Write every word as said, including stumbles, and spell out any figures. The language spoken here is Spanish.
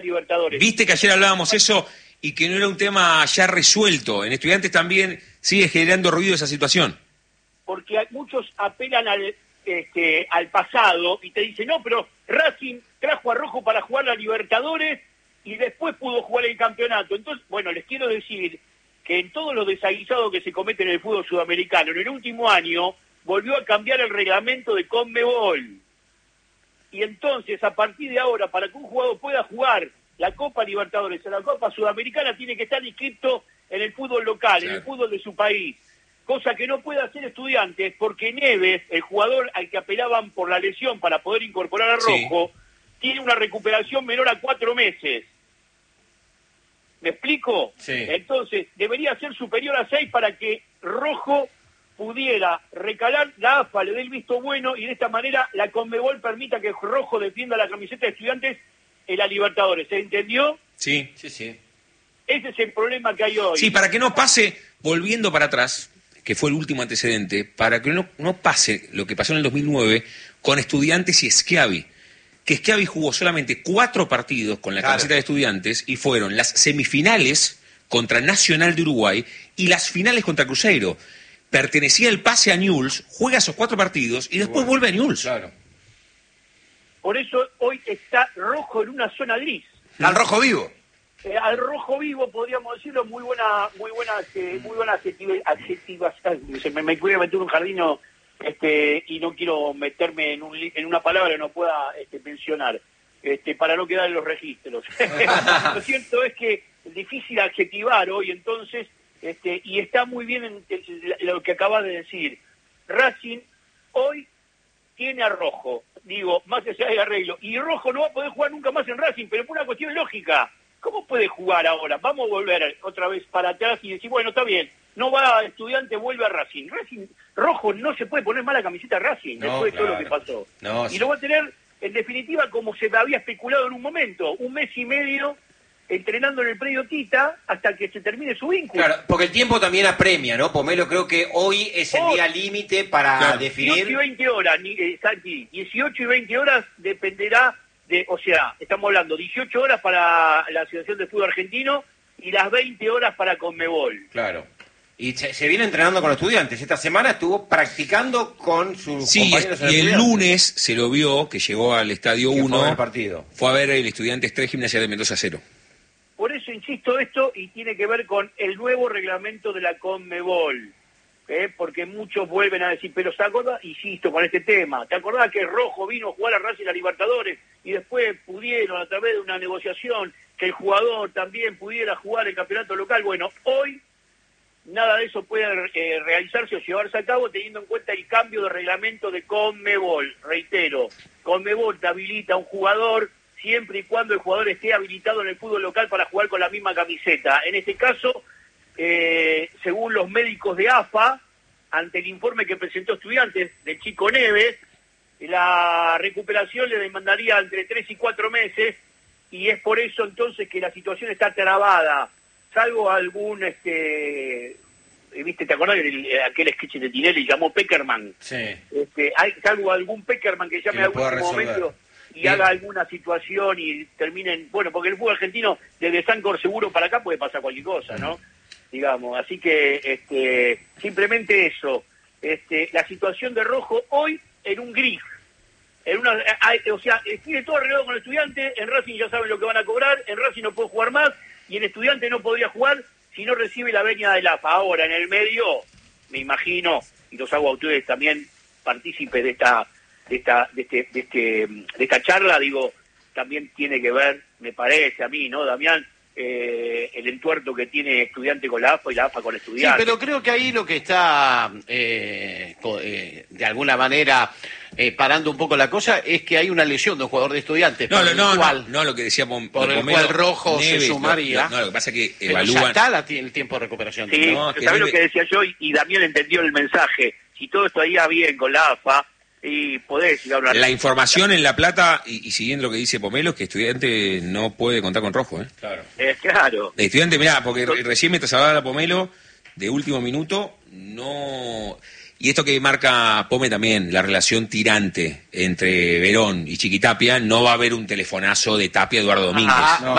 Libertadores. Viste que ayer hablábamos eso y que no era un tema ya resuelto. En Estudiantes también sigue generando ruido esa situación. Porque muchos apelan al, este, al pasado y te dicen, no, pero Racing trajo a Rojo para jugar la Libertadores y después pudo jugar el campeonato. Entonces, bueno, les quiero decir que en todos los desaguisados que se cometen en el fútbol sudamericano, en el último año volvió a cambiar el reglamento de CONMEBOL. Y entonces, a partir de ahora, para que un jugador pueda jugar la Copa Libertadores o la Copa Sudamericana, tiene que estar inscrito en el fútbol local, claro, en el fútbol de su país. Cosa que no puede hacer Estudiantes, porque Neves, el jugador al que apelaban por la lesión para poder incorporar a Rojo, sí, tiene una recuperación menor a cuatro meses. ¿Me explico? Sí. Entonces, debería ser superior a seis para que Rojo pudiera recalar, la A F A le dé el visto bueno y de esta manera la CONMEBOL permita que Rojo defienda la camiseta de Estudiantes en la Libertadores. ¿Se entendió? Sí, sí, sí. Ese es el problema que hay hoy. Sí, para que no pase, volviendo para atrás, que fue el último antecedente, para que no, no pase lo que pasó en el dos mil nueve con Estudiantes y Schiavi. Que Schiavi jugó solamente cuatro partidos con la claro. camiseta de Estudiantes y fueron las semifinales contra Nacional de Uruguay y las finales contra Cruzeiro. Pertenecía el pase a Newell's, juega esos cuatro partidos y después bueno, vuelve a Newell's. Claro. Por eso hoy está Rojo en una zona gris. Al rojo vivo. Eh, al rojo vivo, podríamos decirlo, muy buena, muy buena, eh, muy buena adjetiva, adjetivas. Se me, me voy a meter en un jardín este, y no quiero meterme en, un, en una palabra que no pueda este, mencionar, este, para no quedar en los registros. Lo cierto es que es difícil adjetivar hoy, entonces, este, y está muy bien en, en lo que acabas de decir. Racing hoy tiene a Rojo, digo, más allá del arreglo, y Rojo no va a poder jugar nunca más en Racing, pero por una cuestión lógica. ¿Cómo puede jugar ahora? Vamos a volver otra vez para atrás y decir, bueno, está bien, no va a Estudiante, vuelve a Racing. Racing Rojo no se puede poner mal la camiseta a Racing, no, después claro. de todo lo que pasó. No, y sí. lo va a tener, en definitiva, como se había especulado en un momento, un mes y medio entrenando en el predio Tita hasta que se termine su vínculo. Claro, porque el tiempo también apremia, ¿no? Pomelo, creo que hoy es el hoy, día límite para claro, definir... dieciocho y veinte horas, eh, Santi, dieciocho y veinte horas dependerá... De, o sea, estamos hablando dieciocho horas para la Asociación de Fútbol Argentino y las veinte horas para CONMEBOL. Claro. Y se, se viene entrenando con los Estudiantes. Esta semana estuvo practicando con sus sí, compañeros en y el Estudiantes. lunes se lo vio, que llegó al Estadio uno. Fue a ver el partido. Fue a ver el Estudiantes tres, Gimnasia de Mendoza cero. Por eso insisto esto y tiene que ver con el nuevo reglamento de la CONMEBOL. ¿Eh? Porque muchos vuelven a decir, pero ¿se acuerda? Insisto con este tema, ¿te acordás que Rojo vino a jugar a Racing a Libertadores y después pudieron a través de una negociación que el jugador también pudiera jugar el campeonato local? Bueno, hoy nada de eso puede eh, realizarse o llevarse a cabo teniendo en cuenta el cambio de reglamento de CONMEBOL. Reitero, CONMEBOL te habilita a un jugador siempre y cuando el jugador esté habilitado en el fútbol local para jugar con la misma camiseta. En este caso... Eh, según los médicos de A F A, ante el informe que presentó Estudiantes del chico Neves, la recuperación le demandaría entre tres y cuatro meses, y es por eso entonces que la situación está trabada, salvo algún, este, viste, ¿te acordás de aquel sketch de Tinelli llamó Peckerman? Sí. Este, hay, salvo algún Peckerman que llame a algún momento y Bien. haga alguna situación y terminen, bueno, porque el fútbol argentino desde Sancor seguro para acá puede pasar cualquier cosa, ¿no? Digamos, así que este, simplemente eso, este, la situación de Rojo hoy en un gris, en una, hay, o sea, tiene todo arreglado con el Estudiante, en Racing ya saben lo que van a cobrar, en Racing no puede jugar más, y en Estudiante no podría jugar si no recibe la venia del A F A. Ahora, en el medio, me imagino, y los hago a ustedes también partícipes de esta, de esta, de este, de este, de esta charla, digo, también tiene que ver, me parece a mí, ¿no, Damián? Eh, el entuerto que tiene Estudiante con la A F A y la A F A con Estudiante. Sí, pero creo que ahí lo que está eh, eh, de alguna manera eh, parando un poco la cosa es que hay una lesión de un jugador de Estudiantes. No, no, no, cual, no, no, lo que decía Pom, por el Pomelo, cual Rojo Neves, se sumaría. No, no, lo que pasa es que pero evalúan. ya está la, el tiempo de recuperación. Sí, no, ¿sabés lo que decía yo? Y, y Damián entendió el mensaje. Si todo esto iba bien con la A F A, y podés llegar a una... La información en La Plata, y, y siguiendo lo que dice Pomelo, es que Estudiante no puede contar con Rojo, ¿eh? Claro. Es claro. El Estudiante, mirá, porque recién me trasladaba a Pomelo, de último minuto, no... Y esto que marca Pome también, la relación tirante entre Verón y Chiquitapia, no va a haber un telefonazo de Tapia a Eduardo Domínguez. Ah,